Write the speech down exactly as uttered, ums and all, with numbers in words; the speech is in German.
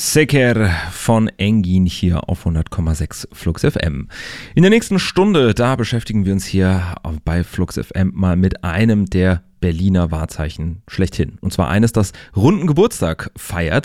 Seker von Engin hier auf hundert Komma sechs Flux F M. In der nächsten Stunde, da beschäftigen wir uns hier bei Flux F M mal mit einem der Berliner Wahrzeichen schlechthin. Und zwar eines, das runden Geburtstag feiert.